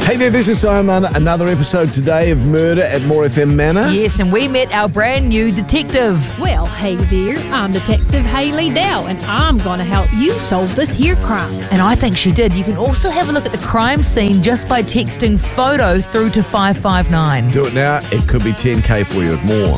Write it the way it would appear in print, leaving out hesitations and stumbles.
Hey there, this is Simon. Another episode today of Murder at More FM Manor. Yes, and we met our brand new detective. Well, hey there, I'm Detective Hayley Dow, and I'm going to help you solve this here crime. And I think she did. You can also have a look at the crime scene just by texting photo through to 559. Do it now. It could be 10K for you at More.